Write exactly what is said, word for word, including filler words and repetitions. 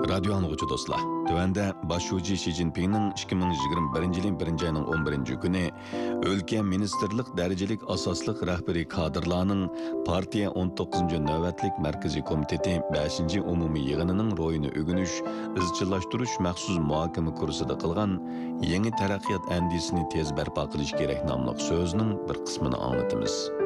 Radyo anlıqçı dostlar. Tövende başşuci Xi Jinping'nin ikki ming yigirma birinchi yilin birinchi ayının o'n birinchi günü ülke ministerlik derecelik asaslık rahbari kadrlarının partiya o'n to'qqizinchi navbatlik Merkezi Komiteti beshinchi umumiy yig'inining ro'yini o'g'inish, izchillashtirish maxsus muhokama kursida qilgan yangi taraqqiyot andisini tez barpo qilish kerak nomli so'zning bir qismini anglatamiz.